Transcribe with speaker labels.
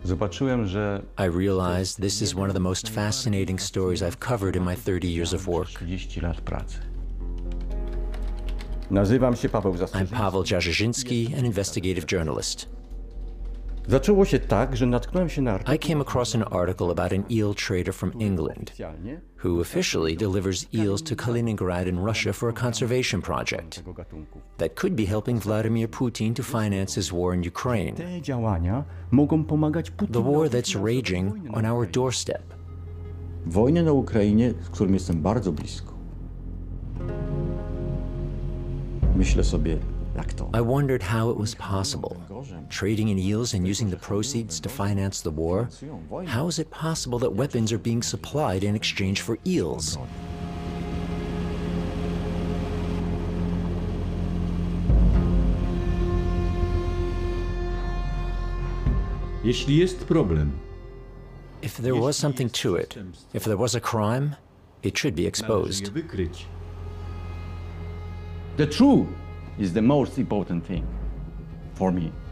Speaker 1: Zobaczyłem, że
Speaker 2: I realized this is one of the most fascinating stories I've covered in my 30 years of work.
Speaker 1: 30 lat pracy. Nazywam się Paweł
Speaker 2: I'm
Speaker 1: Zastrzyk.
Speaker 2: Paweł Jarzynski, an investigative journalist.
Speaker 1: Zaczęło się tak, że natknąłem się na artykuł.
Speaker 2: I came across an article about an eel trader from England who officially delivers eels to Kaliningrad in Russia for a conservation project that could be helping Vladimir Putin to finance his war in Ukraine,
Speaker 1: Te działania mogą pomagać
Speaker 2: the
Speaker 1: Putinowi
Speaker 2: war that's
Speaker 1: finansować
Speaker 2: raging
Speaker 1: wojnę
Speaker 2: on
Speaker 1: na
Speaker 2: our
Speaker 1: Ukrainie.
Speaker 2: doorstep.
Speaker 1: Wojnę na Ukrainie, z którym jestem bardzo blisko. Myślę sobie, jak to?
Speaker 2: I wondered how it was possible. Trading in eels and using the proceeds to finance the war? How is it possible that weapons are being supplied in exchange for eels?
Speaker 3: Jeśli jest problem,
Speaker 2: If there was something to it, if there was a crime, it should be
Speaker 3: należy je
Speaker 2: exposed.
Speaker 3: wykryć.
Speaker 1: The truth is the most important thing for me.